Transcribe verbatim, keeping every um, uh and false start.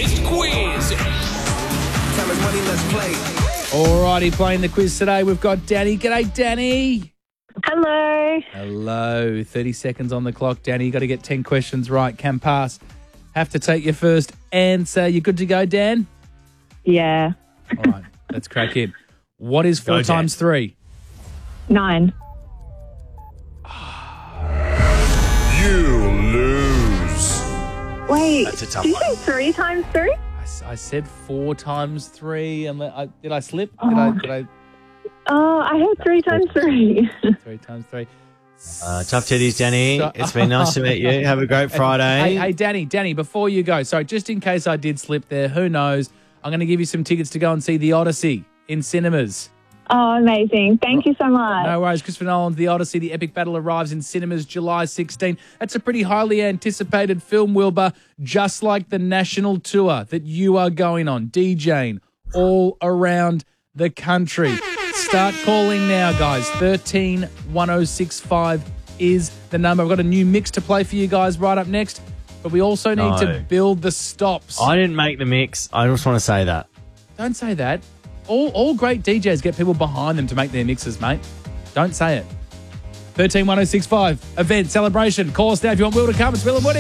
biggest quiz. Tell us money, let's play. Alrighty, playing the quiz today, we've got Danny. G'day, Danny. Hello. Hello. thirty seconds on the clock, Danny. You got to get ten questions right. Can pass. Have to take your first answer. You good to go, Dan? Yeah. All right, let's crack in. What is four Go, Dan. times three? Nine. You lose. Wait, That's a tough did you one. say three times three? I, s- I said four times three. And I, did I slip? Did I? Did I? Oh, I had three times three. Three times three. Uh, tough titties, Danny. So- It's been nice to meet you. Have a great Friday. Hey, hey, Danny, Danny, before you go, sorry, just in case I did slip there, who knows? I'm going to give you some tickets to go and see The Odyssey in cinemas. Oh, amazing. Thank you so much. No worries. Christopher Nolan's The Odyssey, the epic battle, arrives in cinemas July sixteenth. That's a pretty highly anticipated film, Wilbur, just like the national tour that you are going on, DJing all around the country. Start calling now, guys. thirteen one oh six five is the number. I've got a new mix to play for you guys right up next, but we also need No. to build the stops. I didn't make the mix. I just want to say that. Don't say that. All, all great D Js get people behind them to make their mixes, mate. Don't say it. thirteen one oh six five, event, celebration. Call us now if you want Will to come. It's Will and Woody.